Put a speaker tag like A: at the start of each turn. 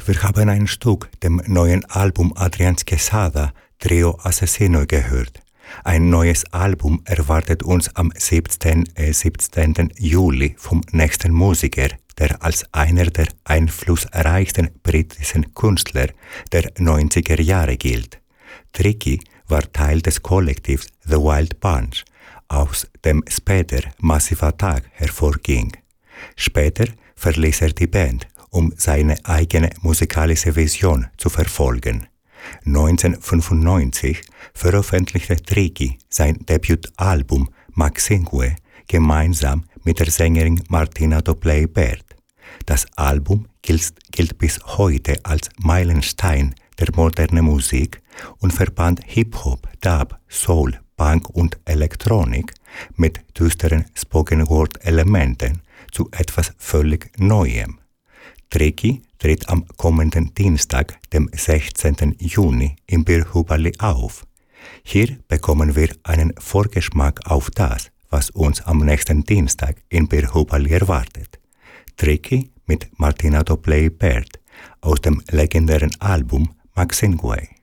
A: Wir haben ein Stück dem neuen Album Adrián Quesada, Trio Asesino, gehört. Ein neues Album erwartet uns am 17. Juli vom nächsten Musiker, der als einer der einflussreichsten britischen Künstler der 90er Jahre gilt. Tricky war Teil des Kollektivs The Wild Bunch, aus dem später Massive Attack hervorging. Später verließ er die Band, um seine eigene musikalische Vision zu verfolgen. 1995 veröffentlichte Tricky sein Debütalbum Maxingue gemeinsam mit der Sängerin Martina Dobley Baird. Das Album gilt bis heute als Meilenstein der modernen Musik und verband Hip-Hop, Dub, Soul, Punk und Elektronik mit düsteren Spoken-Word-Elementen zu etwas völlig Neuem. Tricky tritt am kommenden Dienstag, dem 16. Juni, im Bir Hubali auf. Hier bekommen wir einen Vorgeschmack auf das, was uns am nächsten Dienstag in Bir Hubali erwartet. Tricky mit Martina Dobley Baird aus dem legendären Album Maxingue.